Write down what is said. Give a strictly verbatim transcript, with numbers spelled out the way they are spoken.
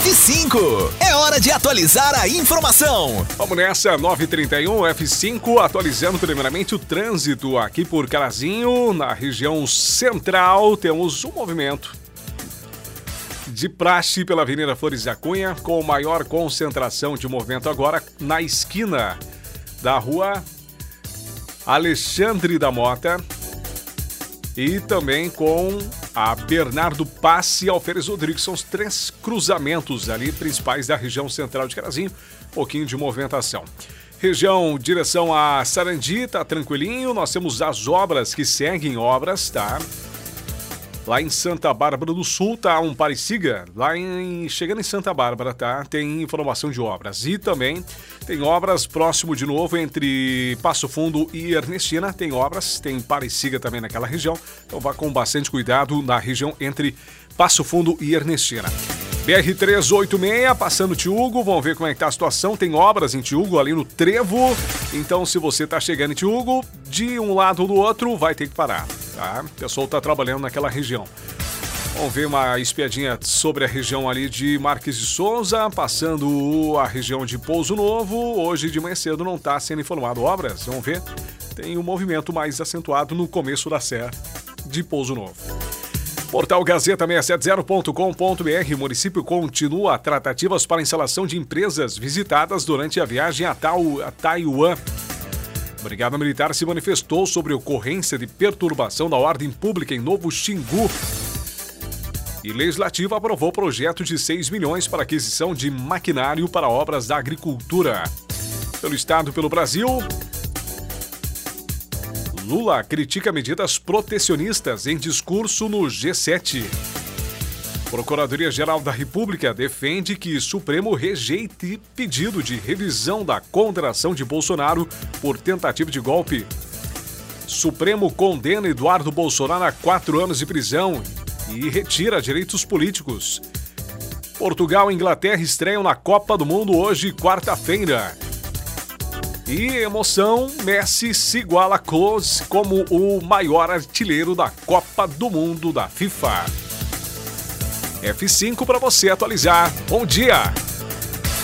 F cinco. É hora de atualizar a informação. Vamos nessa, nove e trinta e um, F cinco, atualizando primeiramente o trânsito aqui por Carazinho, na região central. Temos um movimento de praxe pela Avenida Flores da Cunha, com maior concentração de movimento agora na esquina da rua Alexandre da Mota e também com a Bernardo Passe e Alferes Rodrigues. São os três cruzamentos ali principais da região central de Carazinho. Um pouquinho de movimentação. Região, direção a Sarandi, tá tranquilinho. Nós temos as obras que seguem obras, tá? Lá em Santa Bárbara do Sul, tá um pare-siga. Lá em... Chegando em Santa Bárbara, tá? Tem informação de obras. E também tem obras próximo de novo entre Passo Fundo e Ernestina. Tem obras, tem pare-siga também naquela região. Então vá com bastante cuidado na região entre Passo Fundo e Ernestina. B R trezentos e oitenta e seis, passando Tiúgo, vamos ver como é que tá a situação. Tem obras em Tiúgo, ali no Trevo. Então, se você tá chegando em Tiúgo, de um lado ou do outro, vai ter que parar, tá? O pessoal tá trabalhando naquela região. Vamos ver uma espiadinha sobre a região ali de Marques de Souza, passando a região de Pouso Novo. Hoje de manhã cedo não tá sendo informado obras, vamos ver. Tem um movimento mais acentuado no começo da serra de Pouso Novo. Portal Gazeta seiscentos e setenta ponto com ponto b r. Município continua tratativas para instalação de empresas visitadas durante a viagem a, Tau, a Taiwan. Brigada Militar se manifestou sobre ocorrência de perturbação da ordem pública em Novo Xingu. E Legislativa aprovou projeto de seis milhões para aquisição de maquinário para obras da agricultura. Pelo Estado e pelo Brasil, Lula critica medidas protecionistas em discurso no G sete. Procuradoria-Geral da República defende que Supremo rejeite pedido de revisão da condenação de Bolsonaro por tentativa de golpe. Supremo condena Eduardo Bolsonaro a quatro anos de prisão e retira direitos políticos. Portugal e Inglaterra estreiam na Copa do Mundo hoje, quarta-feira. E emoção, Messi se iguala a Klose como o maior artilheiro da Copa do Mundo da FIFA. F cinco para você atualizar. Bom dia!